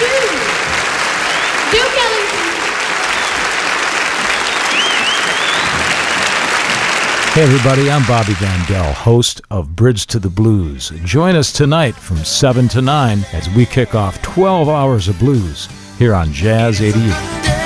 Duke Ellington. Hey everybody, I'm Bobby Vandell, host of Bridge to the Blues. Join us tonight from 7 to 9 as we kick off 12 hours of blues here on Jazz 88.